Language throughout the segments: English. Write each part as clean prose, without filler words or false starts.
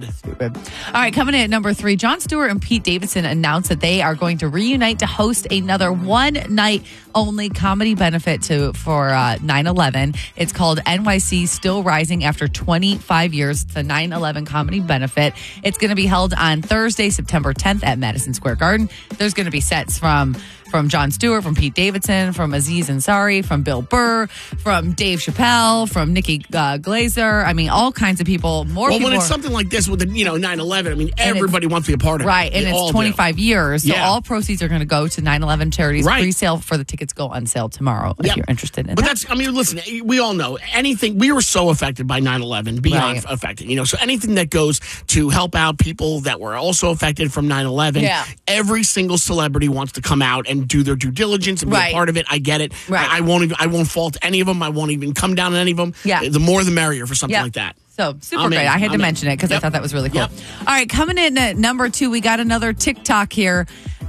Stupid. All right, coming in at number 3, Jon Stewart and Pete Davidson announced that they are going to reunite to host another one-night-only comedy benefit for 9/11. It's called NYC Still Rising After 25 Years. It's a 9/11 comedy benefit. It's going to be held on Thursday, September 10th at Madison Square Garden. There's going to be sets from Jon Stewart, from Pete Davidson, from Aziz Ansari, from Bill Burr, from Dave Chappelle, from Nikki Glaser. I mean, all kinds of people. Well, when it's something like this with 9/11, I mean, everybody wants to be a part of it. Right, and it's 25 years, so Yeah. all proceeds are going to go to 9/11 charities. Right. Pre-sale for the tickets go on sale tomorrow if you're interested in But that. listen, we all know anything. We were so affected by 9/11, beyond Right. affected. So anything that goes to help out people that were also affected from 9/11, every single celebrity wants to come out and do their due diligence and be a part of it. I get it. Right. I won't fault any of them. I won't even come down on any of them. Yeah. The more the merrier for something like that. So, super I'm great. in. I had to I'm in. mention it because I thought that was really cool. Yep. All right, coming in at number 2, we got another TikTok here.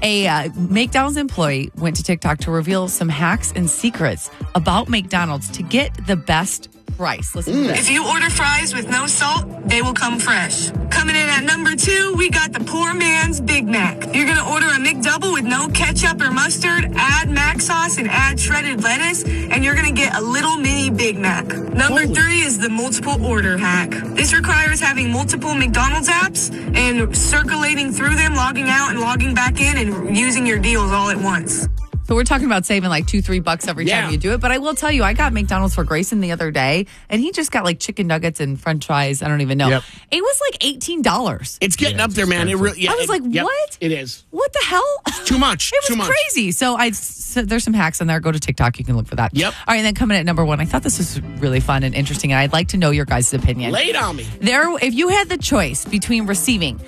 A McDonald's employee went to TikTok to reveal some hacks and secrets about McDonald's to get the best price. Listen to this. If you order fries with no salt, they will come fresh. Coming in at number 2, we got the poor man's Big Mac. You're going to order a McDouble with no ketchup or mustard, add mac sauce, and add shredded lettuce, and you're going to get a little mini Big Mac. Number 3 is the multiple order hack. This requires having multiple McDonald's apps and circulating through them, logging out and logging back in, and using your deals all at once. So we're talking about saving like $2-3 every time you do it. But I will tell you, I got McDonald's for Grayson the other day, and he just got like chicken nuggets and French fries. I don't even know. Yep. It was like $18. It's getting up there, man. It really. I was like, what? It is. What the hell? Too much. It was Too much. crazy. So there's some hacks in there. Go to TikTok. You can look for that. Yep. All right, and then coming at number 1, I thought this was really fun and interesting, and I'd like to know your guys' opinion. Lay it on me. If you had the choice between receiving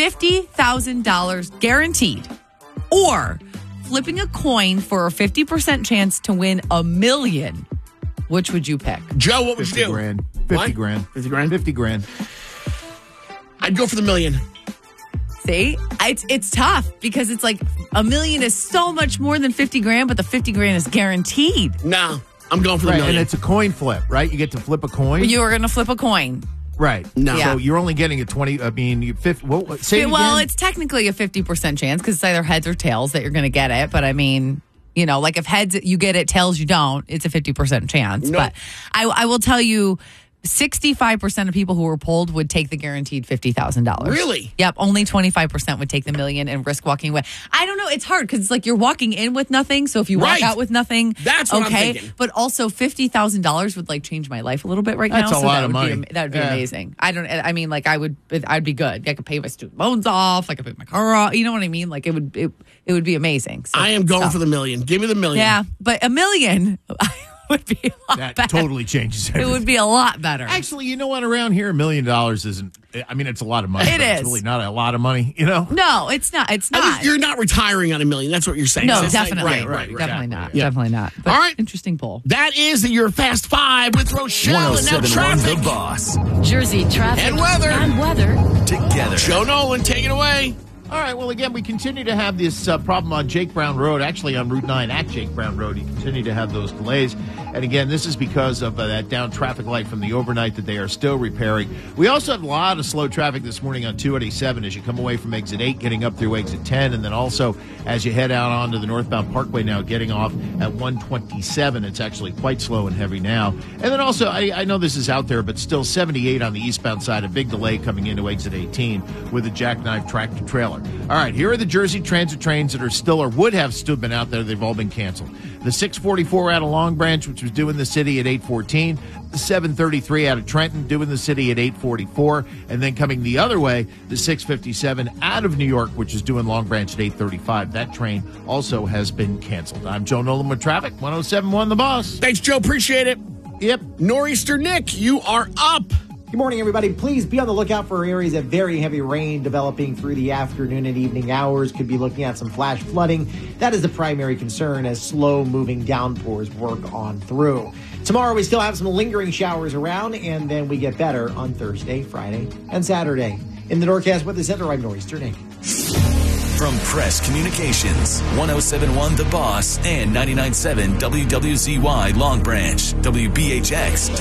$50,000 guaranteed or flipping a coin for a 50% chance to win $1 million, which would you pick? Joe, what would you 50 do? grand. What? 50 grand. 50 grand? 50 grand. I'd go for the $1 million. See, it's tough because it's like $1 million is so much more than 50 grand, but the 50 grand is guaranteed. No, I'm going for the $1 million. And it's a coin flip, right? You get to flip a coin. You are going to flip a coin. Right. No. So you're only getting a 20. I mean, you 50. Say it Well, again? it's technically a 50% chance because it's either heads or tails that you're going to get it. But I mean, like if heads you get it, tails you don't, it's a 50% chance. Nope. But I will tell you, 65% of people who were polled would take the guaranteed $50,000. Really? Yep. Only 25% would take the $1 million and risk walking away. I don't know. It's hard because it's like you're walking in with nothing. So if you walk Right. out with nothing, That's what I'm thinking. But also $50,000 would like change my life a little bit right That's now. a So lot that of would money. That would be Yeah. amazing. I'd be good. I could pay my student loans off. I could pay my car off. You know what I mean? Like it would be amazing. So, I am going for the $1 million. Give me the $1 million. yeah, but $1 million would be a lot that better. totally changes It everything. would be a lot better. Actually, you know what? Around here, $1 million isn't. I mean, it's a lot of money. It but is. It's really not a lot of money. No, it's not. It's At not. least you're not retiring on $1 million. That's what you're saying. No, It's like- definitely. right. Definitely not. Yeah. Definitely not. But All right. Interesting poll. That is your Fast Five with Rochelle and now 1071 traffic. The Boss. Jersey traffic And weather. Together. Joe Nolan, take it away. All right. Well, again, we continue to have this problem on Jake Brown Road, actually on Route 9 at Jake Brown Road. You continue to have those delays. And again, this is because of that down traffic light from the overnight that they are still repairing. We also have a lot of slow traffic this morning on 287 as you come away from exit 8, getting up through exit 10. And then also as you head out onto the northbound Parkway now, getting off at 127. It's actually quite slow and heavy now. And then also, I know this is out there, but still 78 on the eastbound side, a big delay coming into exit 18 with a jackknife tractor trailer. All right, here are the Jersey Transit trains that are still or would have still been out there. They've all been canceled. The 644 out of Long Branch, which was due in the city at 8:14. The 733 out of Trenton, due in the city at 8:44. And then coming the other way, the 657 out of New York, which is due in Long Branch at 8:35. That train also has been canceled. I'm Joe Nolan with traffic, 107.1 The Boss. Thanks, Joe. Appreciate it. Yep. Nor'easter Nick, you are up. Good morning, everybody. Please be on the lookout for areas of very heavy rain developing through the afternoon and evening hours. Could be looking at some flash flooding. That is the primary concern as slow-moving downpours work on through. Tomorrow, we still have some lingering showers around, and then we get better on Thursday, Friday, and Saturday. In the Norcast Weather Center, I'm Nor'easter Nick. From Press Communications, 107.1 The Boss and 99.7 WWZY Long Branch, WBHX